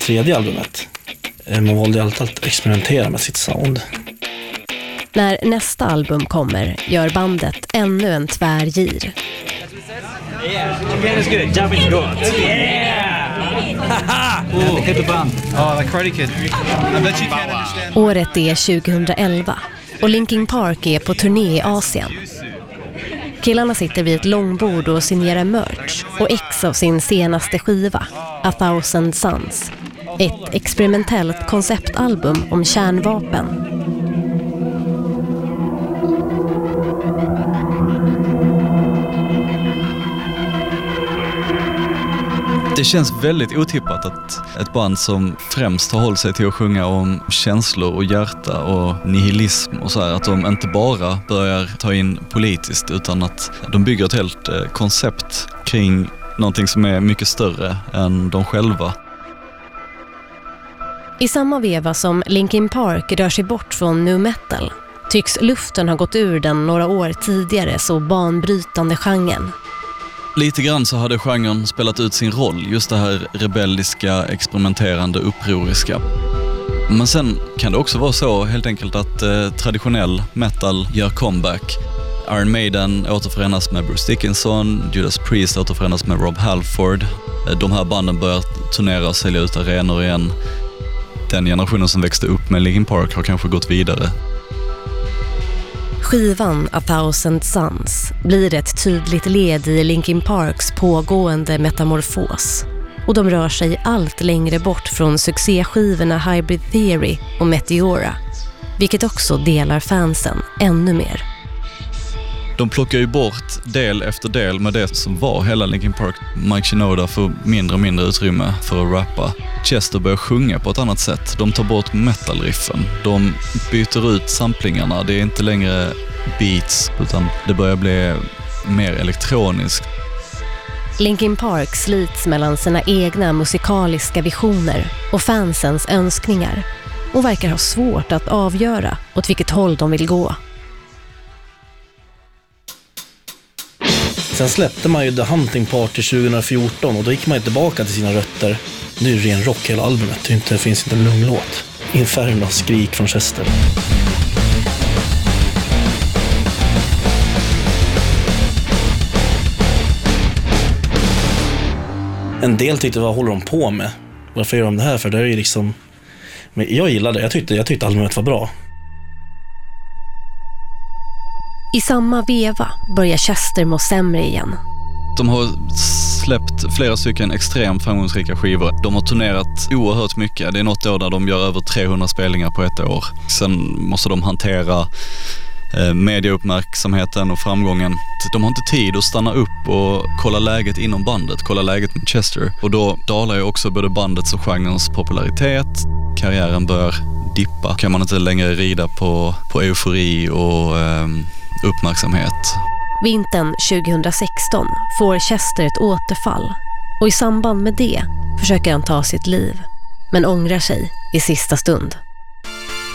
tredje albumet. Man valde alltid att experimentera med sitt sound. När nästa album kommer gör bandet ännu en tvärgir. Året är 2011 och Linkin Park är på turné i Asien. Killarna sitter vid ett långbord och signerar merch och ex av sin senaste skiva, A Thousand Suns. Ett experimentellt konceptalbum om kärnvapen. Det känns väldigt otippat att ett band som främst har hållit sig till att sjunga om känslor och hjärta och nihilism och så här, att de inte bara börjar ta in politiskt utan att de bygger ett helt koncept kring någonting som är mycket större än de själva. I samma veva som Linkin Park rör sig bort från nu metal tycks luften ha gått ur den några år tidigare så banbrytande genren. Lite grann så hade genren spelat ut sin roll, just det här rebelliska, experimenterande, upproriska. Men sen kan det också vara så helt enkelt att traditionell metal gör comeback. Iron Maiden återförenas med Bruce Dickinson, Judas Priest återförenas med Rob Halford. De här banden börjar turnera och sälja ut arenor igen. Den generationen som växte upp med Linkin Park har kanske gått vidare. Skivan A Thousand Suns blir ett tydligt led i Linkin Parks pågående metamorfos. Och de rör sig allt längre bort från succéskivorna Hybrid Theory och Meteora, vilket också delar fansen ännu mer. De plockar ju bort del efter del med det som var hela Linkin Park. Mike Shinoda får mindre och mindre utrymme för att rappa. Chester börjar sjunga på ett annat sätt. De tar bort metalriffen. De byter ut samplingarna. Det är inte längre beats utan det börjar bli mer elektroniskt. Linkin Park slits mellan sina egna musikaliska visioner och fansens önskningar och verkar ha svårt att avgöra åt vilket håll de vill gå. Sen släppte man ju The Hunting Party 2014 och då gick man ju tillbaka till sina rötter. Nu är det ren rock hela albumet, det finns inte en lunglåt. Inferno, skrik från Chester. En del tyckte, vad håller de på med? Varför gör de det här? För det är ju liksom... Men jag gillade det, jag tyckte albumet var bra. I samma veva börjar Chester må sämre igen. De har släppt flera stycken extremt framgångsrika skivor. De har turnerat oerhört mycket. Det är något år där de gör över 300 spelningar på ett år. Sen måste de hantera mediauppmärksamheten och framgången. De har inte tid att stanna upp och kolla läget inom bandet, kolla läget med Chester. Och då dalar ju också både bandets och genrens popularitet. Karriären bör dippa. Kan man inte längre rida på eufori och uppmärksamhet. Vintern 2016 får Chester ett återfall och i samband med det försöker han ta sitt liv, men ångrar sig i sista stund.